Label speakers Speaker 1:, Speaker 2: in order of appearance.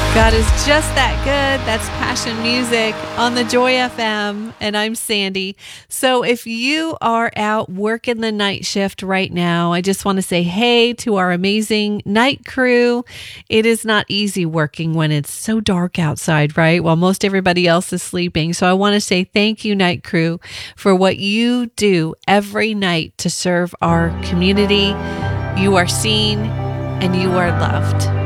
Speaker 1: God is just that good. That's Passion Music on the Joy FM, and I'm Sandy. So if you are out working the night shift right now, I just want to say hey to our amazing night crew. It is not easy working when it's so dark outside, right? While most everybody else is sleeping. So I want to say thank you, night crew, for what you do every night to serve our community. You are seen and you are loved.